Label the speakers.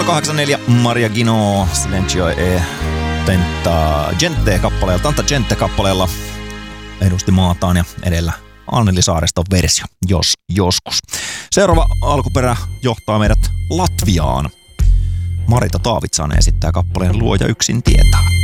Speaker 1: 84 Maria Gino Silenzio e Tanta Gente-kappaleella edusti maataan ja edellä Anneli Saariston versio, jos joskus. Seuraava alkuperä johtaa meidät Latviaan. Marita Taavitsainen esittää kappaleen Luoja yksin tietää.